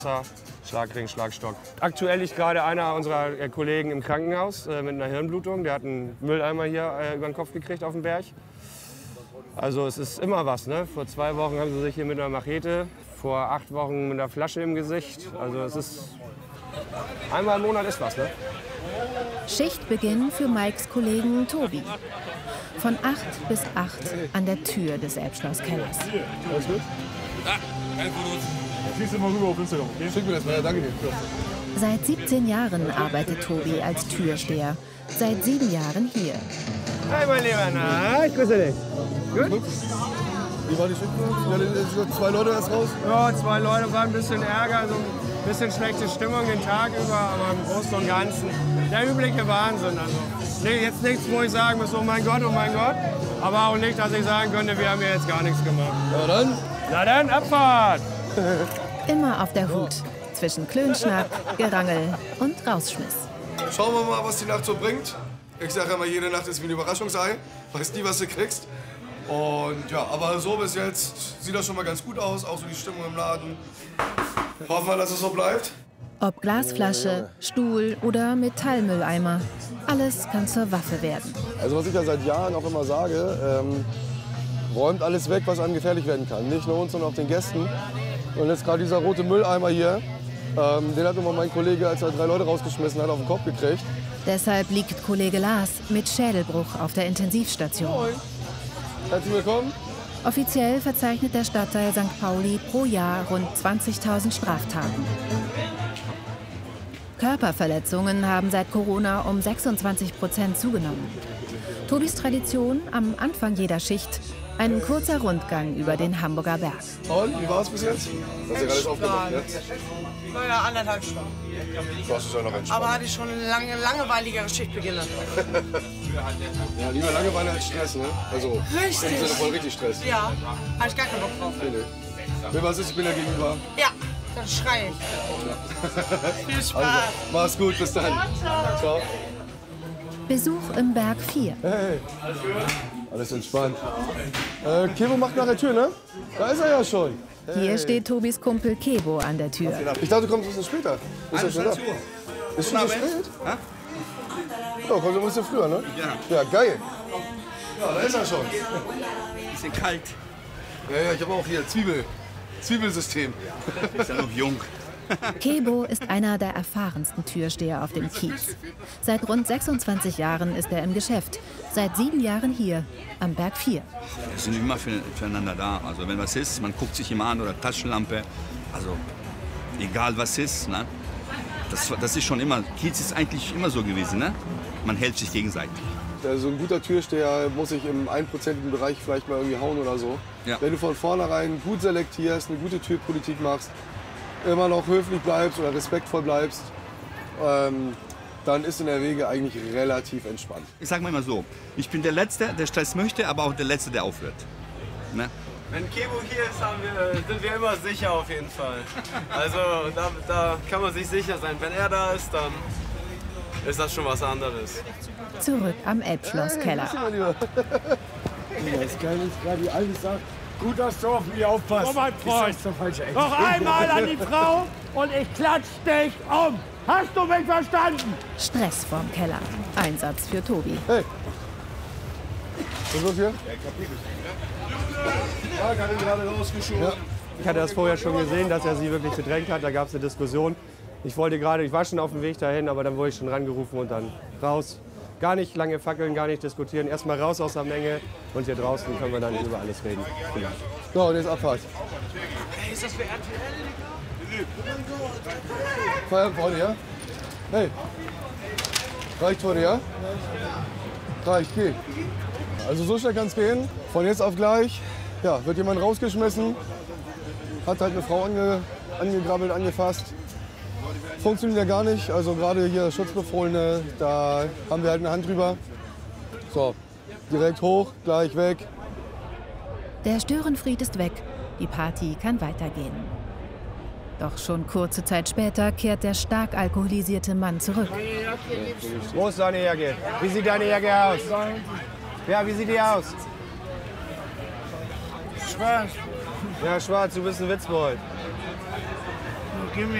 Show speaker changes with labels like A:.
A: Schlagring, Schlagstock. Aktuell liegt gerade einer unserer Kollegen im Krankenhaus mit einer Hirnblutung. Der hat einen Mülleimer hier über den Kopf gekriegt auf den Berg. Also es ist immer was, ne? Vor 2 Wochen haben sie sich hier mit einer Machete, vor 8 Wochen mit einer Flasche im Gesicht. Also es ist, einmal im Monat ist was, ne?
B: Schichtbeginn für Mikes Kollegen Tobi. Von 8 bis 8 an der Tür des Elbschlosskellers.
C: Alles gut?
D: Ah, keine Fotos.
C: Schieß mal rüber auf Instagram, okay? Schick mir das mal, ja, danke dir.
B: Seit 17 Jahren arbeitet Tobi als Türsteher. Seit 7 Jahren hier.
A: Hi mein Lieber, na, ich grüße dich. Gut?
C: Wie war die Schicht? Ja, 2 Leute erst raus?
A: Ja, 2 Leute, war ein bisschen Ärger, so ein bisschen schlechte Stimmung den Tag über, aber im Großen und Ganzen der übliche Wahnsinn. Also, nee, jetzt nichts, wo ich sagen muss, oh mein Gott, aber auch nicht, dass ich sagen könnte, wir haben hier jetzt gar nichts gemacht.
C: Ja dann?
A: Na dann, Abfahrt!
B: Immer auf der Hut zwischen Klönschnack, Gerangel und Rausschmiss.
C: Schauen wir mal, was die Nacht so bringt. Ich sage immer, jede Nacht ist wie ein Überraschungsei. Weißt nie, was du kriegst. Und ja, aber so bis jetzt sieht das schon mal ganz gut aus. Auch so die Stimmung im Laden. Hoffen wir, dass es so bleibt.
B: Ob Glasflasche, Stuhl oder Metallmülleimer, alles kann zur Waffe werden.
E: Also was ich ja seit Jahren auch immer sage, räumt alles weg, was einem gefährlich werden kann. Nicht nur uns, sondern auch den Gästen. Und jetzt gerade dieser rote Mülleimer hier, den hat immer mein Kollege, als er 3 Leute rausgeschmissen hat, auf den Kopf gekriegt.
B: Deshalb liegt Kollege Lars mit Schädelbruch auf der Intensivstation.
E: Moin. Herzlich willkommen.
B: Offiziell verzeichnet der Stadtteil St. Pauli pro Jahr rund 20.000 Straftaten. Körperverletzungen haben seit Corona um 26% zugenommen. Tobis Tradition am Anfang jeder Schicht: ein kurzer Rundgang über den Hamburger Berg.
C: Und, wie war es bis jetzt? Hast du alles aufgemacht jetzt?
F: Naja, 1,5 Stunden.
C: Du hast es ja noch entspannt.
F: Aber hatte ich schon eine langweiligere Schichtbeginne.
C: Ja, lieber Langeweile als Stress, ne? Also,
F: Richtig.
C: im Sinne von richtig Stress.
F: Ja, habe ich gar keinen Bock drauf.
C: Nee. Mir was ist, ich bin da gegenüber.
F: Ja, dann schrei ich. Viel Spaß.
C: Also, mach's gut, bis dann. Ciao.
B: Besuch im Berg 4.
E: Hey. Alles entspannt. Kebo macht nach der Tür, ne? Da ist er ja schon.
B: Hier steht Tobis Kumpel Kebo an der Tür.
E: Ich dachte, du kommst ein bisschen später. Ist ja schon da. Ist schon so spät? Ja, kommt ein bisschen früher, ne?
D: Ja.
E: Ja, geil.
C: Ja, da ist er schon.
D: Bisschen kalt.
C: Ja, ich habe auch hier Zwiebelsystem.
D: Ist ja noch jung.
B: Kebo ist einer der erfahrensten Türsteher auf dem Kiez. Seit rund 26 Jahren ist er im Geschäft. Seit 7 Jahren hier am Berg 4.
D: Wir sind immer füreinander da. Also wenn was ist, man guckt sich immer an oder Taschenlampe. Also egal was ist. Ne? Das ist schon immer, Kiez ist eigentlich immer so gewesen. Ne? Man hält sich gegenseitig.
E: Also ein guter Türsteher muss sich im 1%igen Bereich vielleicht mal irgendwie hauen oder so.
D: Ja.
E: Wenn du von vornherein gut selektierst, eine gute Türpolitik machst, immer noch höflich bleibst oder respektvoll bleibst, dann ist in der Regel eigentlich relativ entspannt.
D: Ich sage mal immer so, ich bin der Letzte, der Stress möchte, aber auch der Letzte, der aufhört. Ne?
G: Wenn Kebo hier ist, sind wir immer sicher auf jeden Fall. Also da kann man sich sicher sein. Wenn er da ist, dann ist das schon was anderes.
B: Zurück am Elbschlosskeller.
H: Das Geile ist gerade, die Alte sagt, gut, dass du auf mich aufpasst.
I: Oh mein Freund, noch einmal an die Frau und ich klatsch dich um. Hast du mich verstanden?
B: Stress vorm Keller. Einsatz für Tobi.
E: Hey. Was ist los hier?
C: Ja, kann ich gerade rausgeschoben.
A: Ja. Ich hatte das vorher schon gesehen, dass er sie wirklich bedrängt hat. Da gab es eine Diskussion. Ich war schon auf dem Weg dahin, aber dann wurde ich schon rangerufen und dann raus. Gar nicht lange fackeln, gar nicht diskutieren. Erstmal raus aus der Menge und hier draußen können wir dann über alles reden.
E: So, und jetzt Abfahrt.
F: Hey, ist das für RTL?
E: Feierabend, Freunde, ja? Hey. Reicht heute, ja? Reicht, geh. Also so schnell kann es gehen. Von jetzt auf gleich ja, wird jemand rausgeschmissen. Hat halt eine Frau angegrabbelt, angefasst. Funktioniert ja gar nicht. Also gerade hier Schutzbefohlene, da haben wir halt eine Hand drüber. So, direkt hoch, gleich weg.
B: Der Störenfried ist weg. Die Party kann weitergehen. Doch schon kurze Zeit später kehrt der stark alkoholisierte Mann zurück.
A: Wo ist deine Jacke? Wie sieht deine Jacke aus? Ja, wie sieht die aus?
F: Schwarz.
A: Ja, schwarz, du bist ein Witzbold.